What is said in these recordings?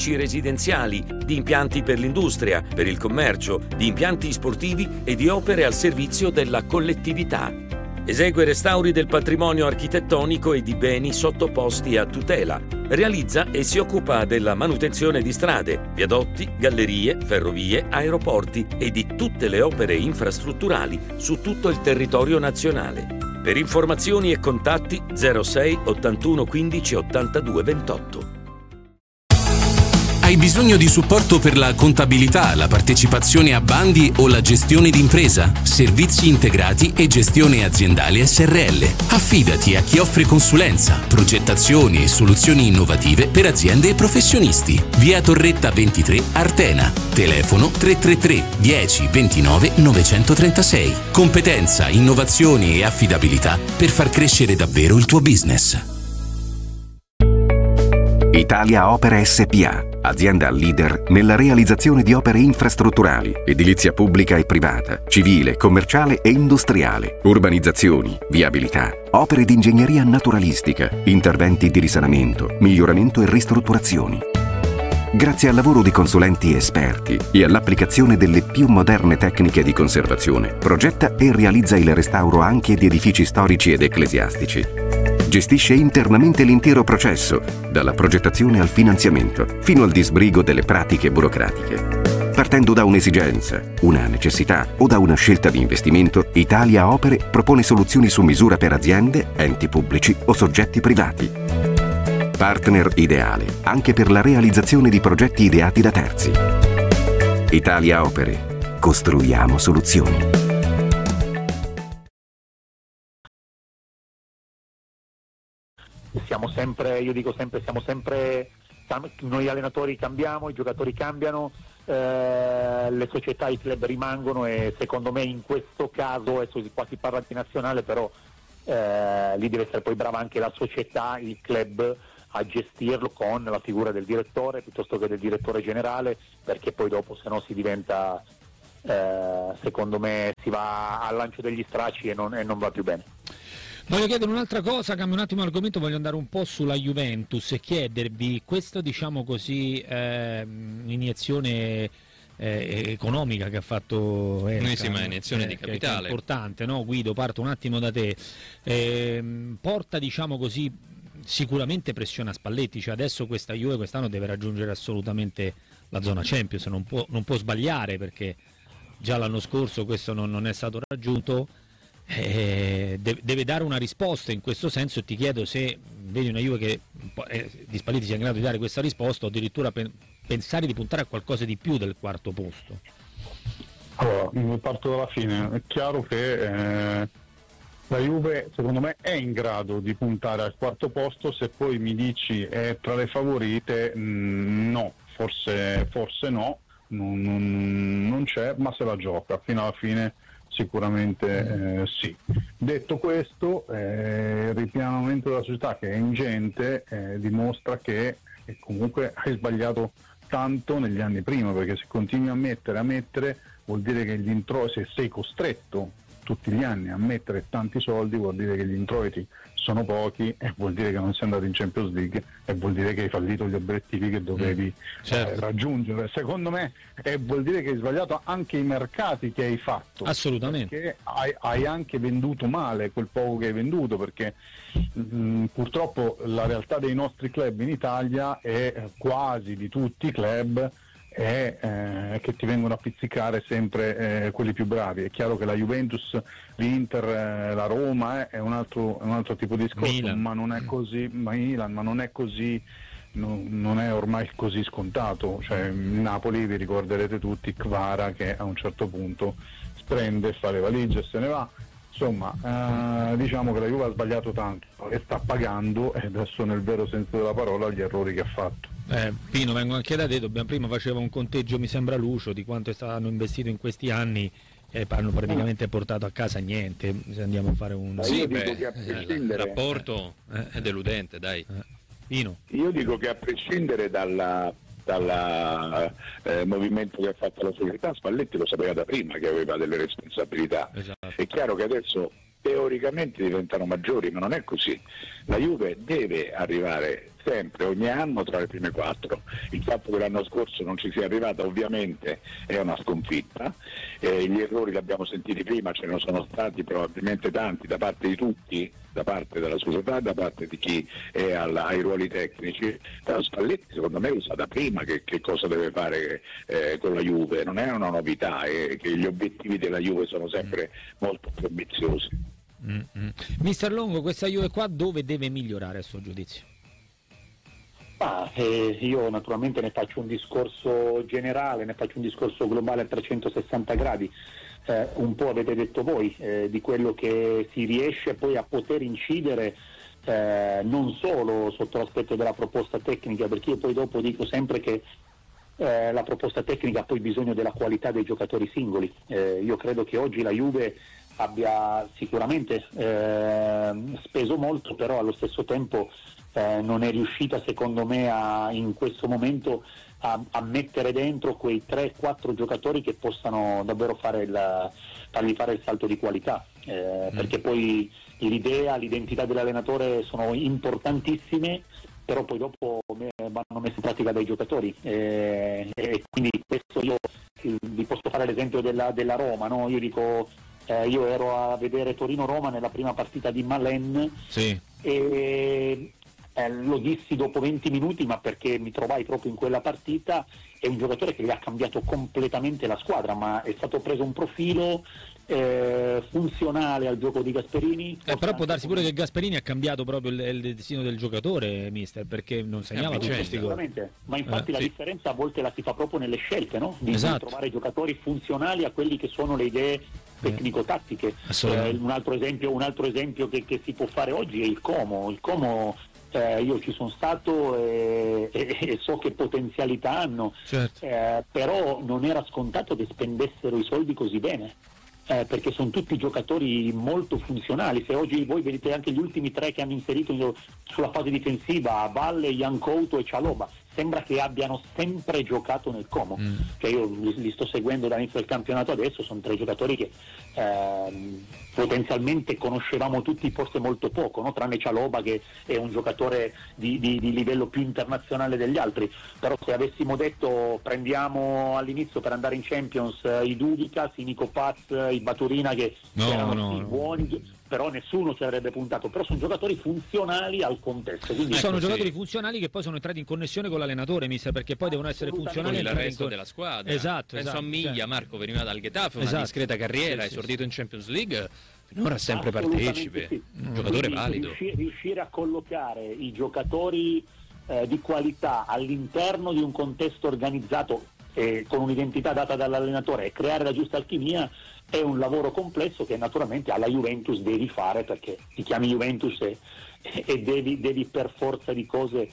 edifici residenziali, di impianti per l'industria, per il commercio, di impianti sportivi e di opere al servizio della collettività. Esegue restauri del patrimonio architettonico e di beni sottoposti a tutela. Realizza e si occupa della manutenzione di strade, viadotti, gallerie, ferrovie, aeroporti e di tutte le opere infrastrutturali su tutto il territorio nazionale. Per informazioni e contatti 06 81 15 82 28. Hai bisogno di supporto per la contabilità, la partecipazione a bandi o la gestione d'impresa? Servizi integrati e gestione aziendale SRL. Affidati a chi offre consulenza, progettazioni e soluzioni innovative per aziende e professionisti. Via Torretta 23, Artena. Telefono 333 10 29 936. Competenza, innovazione e affidabilità per far crescere davvero il tuo business. Italia Opere SpA, azienda leader nella realizzazione di opere infrastrutturali, edilizia pubblica e privata, civile, commerciale e industriale, urbanizzazioni, viabilità, opere di ingegneria naturalistica, interventi di risanamento, miglioramento e ristrutturazioni. Grazie al lavoro di consulenti esperti e all'applicazione delle più moderne tecniche di conservazione, progetta e realizza il restauro anche di edifici storici ed ecclesiastici. Gestisce internamente l'intero processo, dalla progettazione al finanziamento, fino al disbrigo delle pratiche burocratiche. Partendo da un'esigenza, una necessità o da una scelta di investimento, Italia Opere propone soluzioni su misura per aziende, enti pubblici o soggetti privati. Partner ideale anche per la realizzazione di progetti ideati da terzi. Italia Opere. Costruiamo soluzioni. Siamo sempre, io dico sempre, noi allenatori cambiamo, i giocatori cambiano, le società, i club rimangono e secondo me in questo caso, adesso qua si parla di nazionale, però lì deve essere poi brava anche la società, il club a gestirlo con la figura del direttore piuttosto che del direttore generale, perché poi dopo se no si diventa, secondo me si va al lancio degli stracci e non va più bene. Voglio chiedere un'altra cosa, cambio un attimo argomento, voglio andare un po' sulla Juventus e chiedervi questa, diciamo così, iniezione economica che ha fatto iniezione di capitale. Che è importante, no? Guido, parto un attimo da te. Porta, diciamo così, sicuramente pressione a Spalletti, cioè adesso questa Juve quest'anno deve raggiungere assolutamente la zona Champions, non può sbagliare, perché già l'anno scorso questo non è stato raggiunto. Deve dare una risposta in questo senso, e ti chiedo se vedi una Juve che di Spalletti sia in grado di dare questa risposta o addirittura pensare di puntare a qualcosa di più del quarto posto. Allora, parto dalla fine. È chiaro che la Juve secondo me è in grado di puntare al quarto posto. Se poi mi dici è tra le favorite, no, forse no, non c'è, ma se la gioca fino alla fine. Sicuramente sì. Detto questo, il ripianamento della società, che è ingente, dimostra che comunque hai sbagliato tanto negli anni prima, perché se continui a mettere vuol dire che gli introiti, se sei costretto tutti gli anni a mettere tanti soldi, vuol dire che gli introiti sono pochi e vuol dire che non sei andato in Champions League e vuol dire che hai fallito gli obiettivi che dovevi raggiungere. Secondo me vuol dire che hai sbagliato anche i mercati che hai fatto. Assolutamente. Perché hai anche venduto male quel poco che hai venduto, perché purtroppo la realtà dei nostri club in Italia è quasi di tutti i club è che ti vengono a pizzicare sempre quelli più bravi. È chiaro che la Juventus, l'Inter, la Roma è un altro tipo di discorso, Milan. ma non è così, Milan, ma non è così, non è ormai così scontato. Cioè, Napoli, vi ricorderete tutti, Kvara, che a un certo punto prende, fa le valigie e se ne va. Insomma, diciamo che la Juve ha sbagliato tanto e sta pagando, e adesso nel vero senso della parola, gli errori che ha fatto. Pino, vengo anche da te, prima faceva un conteggio, mi sembra Lucio, di quanto hanno investito in questi anni e hanno praticamente portato a casa niente. Se andiamo a fare un... Sì, il rapporto è deludente, dai. Pino? Io dico che a prescindere dal movimento che ha fatto la società, Spalletti lo sapeva da prima che aveva delle responsabilità. Esatto. È chiaro che adesso teoricamente diventano maggiori, ma non è così. La Juve deve arrivare sempre, ogni anno tra le prime 4. Il fatto che l'anno scorso non ci sia arrivata ovviamente è una sconfitta, gli errori li abbiamo sentiti prima, ce ne sono stati probabilmente tanti da parte di tutti, da parte della società, da parte di chi è ai ruoli tecnici, però Spalletti secondo me lo sa da prima che cosa deve fare con la Juve, non è una novità, che gli obiettivi della Juve sono sempre molto più ambiziosi. Mister Longo, questa Juve qua dove deve migliorare a suo giudizio? Io naturalmente ne faccio un discorso generale, ne faccio un discorso globale a 360 gradi. Un po' avete detto voi di quello che si riesce poi a poter incidere non solo sotto l'aspetto della proposta tecnica, perché io poi dopo dico sempre che la proposta tecnica ha poi bisogno della qualità dei giocatori singoli. Io credo che oggi la Juve abbia sicuramente speso molto, però allo stesso tempo non è riuscita secondo me in questo momento a mettere dentro quei 3-4 giocatori che possano davvero fargli fare il salto di qualità, perché poi l'idea, l'identità dell'allenatore sono importantissime, però poi dopo vanno messe in pratica dai giocatori, e quindi questo io vi posso fare l'esempio della Roma, no? Io dico, io ero a vedere Torino-Roma nella prima partita di Malen, sì. E lo dissi dopo 20 minuti, ma perché mi trovai proprio in quella partita. È un giocatore che gli ha cambiato completamente la squadra, ma è stato preso un profilo funzionale al gioco di Gasperini. Però può darsi pure che Gasperini ha cambiato proprio il destino del giocatore, mister, perché non segnava tutti questi gol. Ma infatti la differenza a volte la si fa proprio nelle scelte, no? Di trovare giocatori funzionali a quelli che sono le idee tecnico-tattiche. Un altro esempio che si può fare oggi è il Como. Io ci sono stato e so che potenzialità hanno, certo. Però non era scontato che spendessero i soldi così bene, perché sono tutti giocatori molto funzionali. Se oggi voi vedete anche gli ultimi 3 che hanno inserito sulla fase difensiva, Valle, Iancouto e Cialoba, sembra che abbiano sempre giocato nel Como. Cioè io li sto seguendo dall'inizio del campionato adesso, sono 3 giocatori che potenzialmente conoscevamo tutti forse molto poco, no? Tranne Cialoba che è un giocatore di livello più internazionale degli altri. Però se avessimo detto prendiamo all'inizio per andare in Champions i Dudikas, i Nico Paz, i Baturina, che erano buoni, però nessuno ci avrebbe puntato. Però sono giocatori funzionali al contesto, quindi sono giocatori funzionali che poi sono entrati in connessione con l'allenatore, mister, perché poi devono essere funzionali con il resto della squadra. Penso a Miglia, Marco veniva dal Getafe, una discreta carriera, esordito in Champions League, finora sempre partecipe, un giocatore valido. Riuscire a collocare i giocatori di qualità all'interno di un contesto organizzato con un'identità data dall'allenatore e creare la giusta alchimia è un lavoro complesso che naturalmente alla Juventus devi fare, perché ti chiami Juventus e devi per forza di cose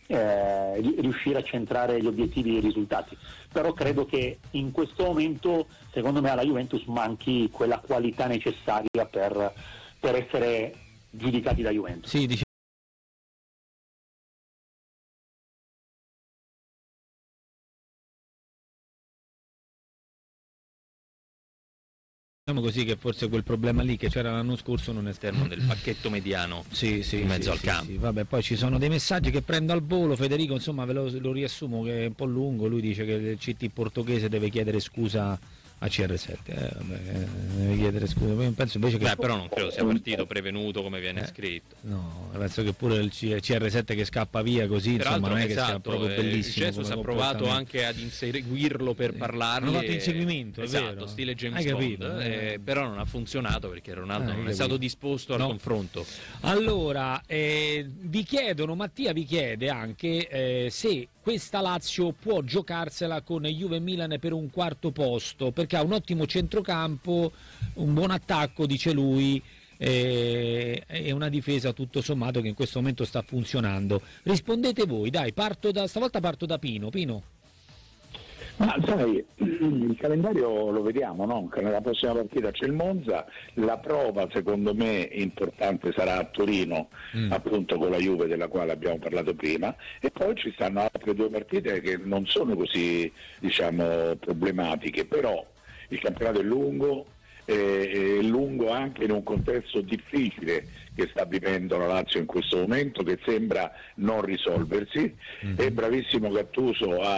riuscire a centrare gli obiettivi e i risultati. Però credo che in questo momento secondo me alla Juventus manchi quella qualità necessaria per essere giudicati da Juventus. Sì, diciamo così che forse quel problema lì che c'era l'anno scorso non è all'interno del pacchetto mediano in mezzo al campo. Sì. Vabbè, poi ci sono dei messaggi che prendo al volo. Federico, insomma, ve lo riassumo che è un po' lungo. Lui dice che il CT portoghese deve chiedere scusa a CR7, deve chiedere scusa. Io penso invece che però non credo sia partito prevenuto come viene scritto. No, penso che pure il CR7 che scappa via così, insomma, non è che sia proprio bellissimo. Jesus ha provato anche ad inseguirlo per parlargli. Hanno fatto inseguimento, esatto, stile James Bond, però non ha funzionato perché Ronaldo non è stato disposto al confronto. Allora, Mattia vi chiede anche se questa Lazio può giocarsela con Juve e Milan per un quarto posto, perché ha un ottimo centrocampo, un buon attacco, dice lui, e una difesa tutto sommato che in questo momento sta funzionando. Rispondete voi, dai, stavolta parto da Pino. Ma sai, il calendario lo vediamo, no? Che nella prossima partita c'è il Monza, la prova secondo me importante sarà a Torino, appunto con la Juve della quale abbiamo parlato prima, e poi ci stanno altre 2 partite che non sono così, diciamo, problematiche, però il campionato è lungo, lungo anche in un contesto difficile che sta vivendo la Lazio in questo momento, che sembra non risolversi. È bravissimo Gattuso a